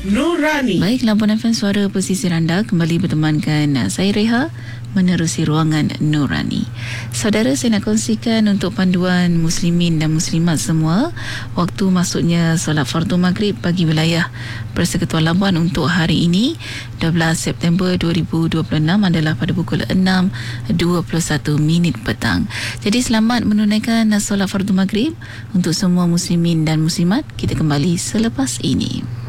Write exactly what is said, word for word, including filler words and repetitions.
Nurani. Baik, Labuan F M Suara Pesisir anda kembali bertemankan saya Reha menerusi ruangan Nurani. Saudara, saya nak kongsikan untuk panduan muslimin dan muslimat semua waktu masuknya solat fardu maghrib bagi wilayah Persekutuan Labuan untuk hari ini dua belas September dua ribu dua puluh enam adalah pada pukul enam dua puluh satu minit petang. Jadi selamat menunaikan solat fardu maghrib untuk semua muslimin dan muslimat. Kita kembali selepas ini.